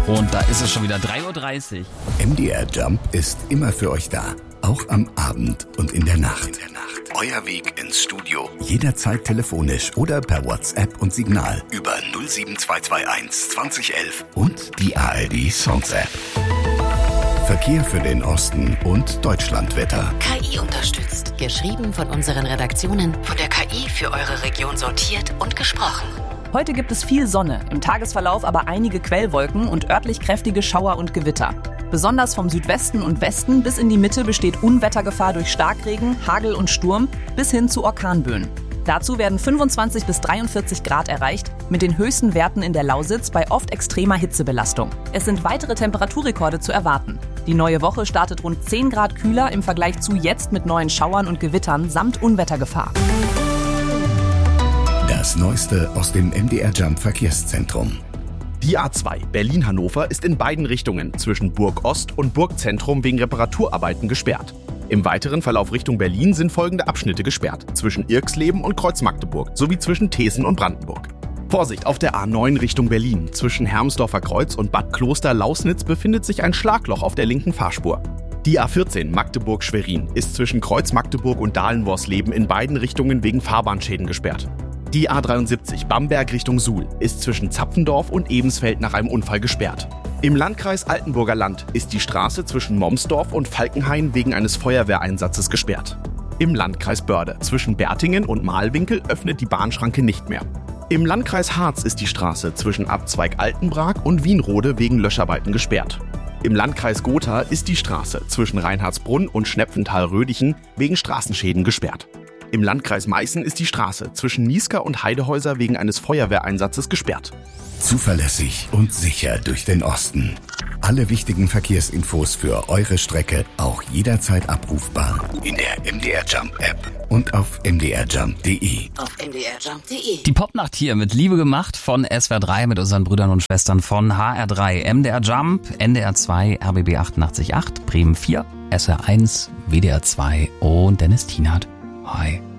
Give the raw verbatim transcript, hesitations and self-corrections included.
Und da ist es schon wieder drei Uhr dreißig. M D R Jump ist immer für euch da. Auch am Abend und in der Nacht. In der Nacht. Euer Weg ins Studio. Jederzeit telefonisch oder per WhatsApp und Signal über null sieben zwei zwei eins zwanzig elf und die A R D Songs App. Verkehr für den Osten und Deutschlandwetter. K I unterstützt. Geschrieben von unseren Redaktionen. Von der K I für eure Region sortiert und gesprochen. Heute gibt es viel Sonne, im Tagesverlauf aber einige Quellwolken und örtlich kräftige Schauer und Gewitter. Besonders vom Südwesten und Westen bis in die Mitte besteht Unwettergefahr durch Starkregen, Hagel und Sturm bis hin zu Orkanböen. Dazu werden fünfundzwanzig bis dreiundvierzig Grad erreicht, mit den höchsten Werten in der Lausitz bei oft extremer Hitzebelastung. Es sind weitere Temperaturrekorde zu erwarten. Die neue Woche startet rund zehn Grad kühler im Vergleich zu jetzt mit neuen Schauern und Gewittern samt Unwettergefahr. Das Neueste aus dem M D R Jump Verkehrszentrum. Die A zwei Berlin-Hannover ist in beiden Richtungen zwischen Burg Ost und Burgzentrum wegen Reparaturarbeiten gesperrt. Im weiteren Verlauf Richtung Berlin sind folgende Abschnitte gesperrt: zwischen Irxleben und Kreuz-Magdeburg sowie zwischen Thesen und Brandenburg. Vorsicht, auf der A neun Richtung Berlin zwischen Hermsdorfer Kreuz und Bad Kloster-Lausnitz befindet sich ein Schlagloch auf der linken Fahrspur. Die A vierzehn Magdeburg-Schwerin ist zwischen Kreuz-Magdeburg und Dahlenworsleben in beiden Richtungen wegen Fahrbahnschäden gesperrt. Die A dreiundsiebzig Bamberg Richtung Suhl ist zwischen Zapfendorf und Ebensfeld nach einem Unfall gesperrt. Im Landkreis Altenburger Land ist die Straße zwischen Momsdorf und Falkenhain wegen eines Feuerwehreinsatzes gesperrt. Im Landkreis Börde zwischen Bertingen und Mahlwinkel öffnet die Bahnschranke nicht mehr. Im Landkreis Harz ist die Straße zwischen Abzweig Altenbrag und Wienrode wegen Löscharbeiten gesperrt. Im Landkreis Gotha ist die Straße zwischen Reinhardsbrunn und Schnepfenthal-Rödichen wegen Straßenschäden gesperrt. Im Landkreis Meißen ist die Straße zwischen Niesca und Heidehäuser wegen eines Feuerwehreinsatzes gesperrt. Zuverlässig und sicher durch den Osten. Alle wichtigen Verkehrsinfos für eure Strecke auch jederzeit abrufbar in der M D R Jump App und auf m d r jump punkt d e. Auf m d r jump punkt d e. Die Popnacht hier mit Liebe gemacht von S W R drei mit unseren Brüdern und Schwestern von H R drei. M D R Jump, N D R zwei, R B B achtundachtzig Komma acht, Bremen vier, S W R eins, W D R zwei und Dennis Tienert. Hi.